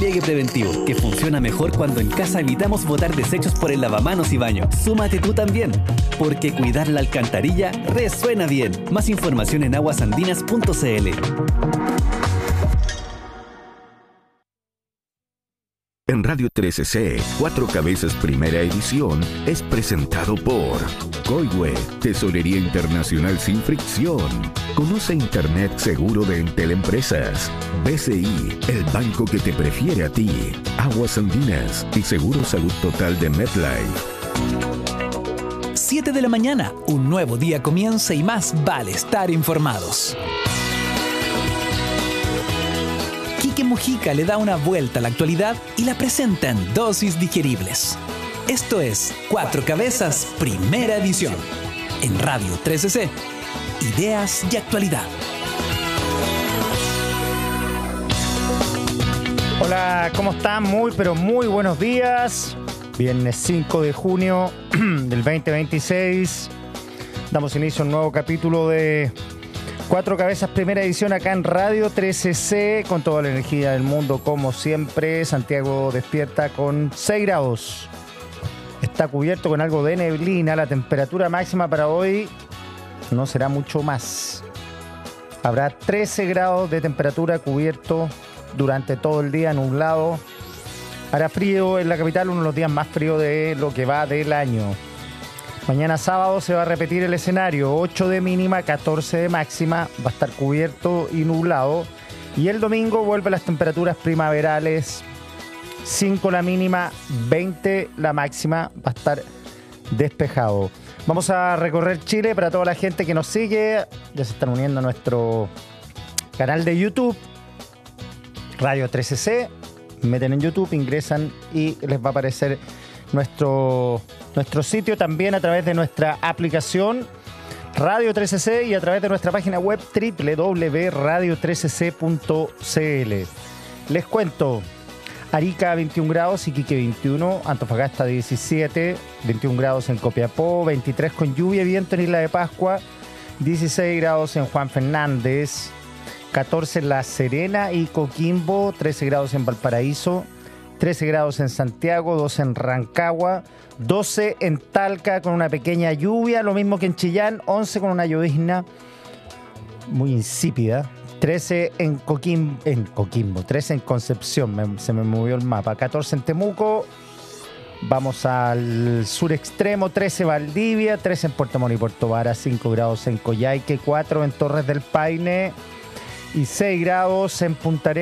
Pliegue preventivo, que funciona mejor cuando en casa evitamos botar desechos por el lavamanos y baño. Súmate tú también, porque cuidar la alcantarilla resuena bien. Más información en aguasandinas.cl. En Radio 13C, Cuatro Cabezas Primera Edición es presentado por Coihue, Tesorería Internacional sin fricción. Conoce Internet seguro de Entel Empresas. BCI, el banco que te prefiere a ti. Aguas Andinas y Seguro Salud Total de MetLife. 7 de la mañana, un nuevo día comienza y más vale estar informados. Quique Mujica le da una vuelta a la actualidad y la presenta en dosis digeribles. Esto es Cuatro Cabezas, Primera Edición. En Radio 13C, ideas y actualidad. Hola, ¿cómo están? Muy, pero muy buenos días. Viernes 5 de junio del 2026. Damos inicio a un nuevo capítulo de Cuatro Cabezas, Primera Edición, acá en Radio 13C, con toda la energía del mundo, como siempre. Santiago despierta con 6 grados. Está cubierto con algo de neblina. La temperatura máxima para hoy no será mucho más. Habrá 13 grados de temperatura, cubierto durante todo el día, nublado. Hará frío en la capital, uno de los días más fríos de lo que va del año. Mañana sábado se va a repetir el escenario, 8 de mínima, 14 de máxima, va a estar cubierto y nublado. Y el domingo vuelven las temperaturas primaverales, 5 la mínima, 20 la máxima, va a estar despejado. Vamos a recorrer Chile para toda la gente que nos sigue. Ya se están uniendo a nuestro canal de YouTube, Radio 13C. Meten en YouTube, ingresan y les va a aparecer nuestro sitio, también a través de nuestra aplicación Radio 13C y a través de nuestra página web www.radio13c.cl. Les cuento: Arica 21 grados, Iquique 21, Antofagasta 17, 21 grados en Copiapó, 23 con lluvia y viento en Isla de Pascua, 16 grados en Juan Fernández, 14 en La Serena y Coquimbo, 13 grados en Valparaíso, 13 grados en Santiago, 12 en Rancagua, 12 en Talca con una pequeña lluvia, lo mismo que en Chillán, 11 con una llovizna muy insípida, 13 en Coquimbo, 13 en Concepción, se me movió el mapa, 14 en Temuco, vamos al sur extremo, 13 Valdivia, 13 en Puerto Montt y Puerto Vara, 5 grados en Coyhaique, 4 en Torres del Paine y 6 grados en Punta Arenas.